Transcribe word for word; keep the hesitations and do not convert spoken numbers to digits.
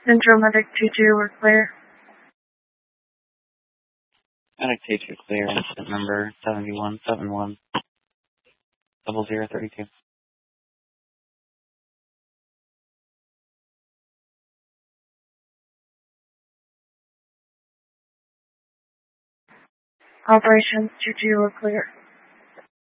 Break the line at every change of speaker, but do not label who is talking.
Central Medic two two, we're clear.
Medic two two clear, incident number seven one seven one double zero three two.
Operations two two, we're clear.